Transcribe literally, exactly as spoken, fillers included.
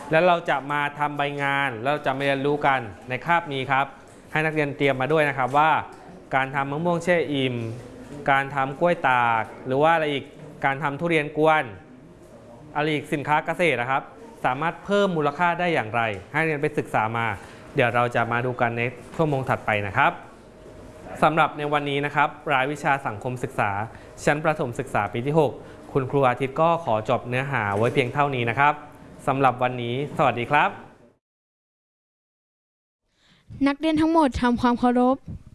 แล้วเราจะมาทำใบงานแล้วเราจะมาเรียนรู้กันในคาบนี้ครับให้นักเรียนเตรียมมาด้วยนะครับว่าการทำมะม่วงแช่อิ่มการทำกล้วยตากหรือว่าอะไรอีกการทำทุเรียนกวนอะไรอีกสินค้าเกษตรนะครับสามารถเพิ่มมูลค่าได้อย่างไรให้นักเรียนไปศึกษามาเดี๋ยวเราจะมาดูกันในชั่วโมงถัดไปนะครับสำหรับในวันนี้นะครับรายวิชาสังคมศึกษาชั้นประถมศึกษาปีที่หกคุณครูอาทิตย์ก็ขอจบเนื้อหาไว้เพียงเท่านี้นะครับสำหรับวันนี้สวัสดีครับนักเรียนทั้งหมดทำความเคารพ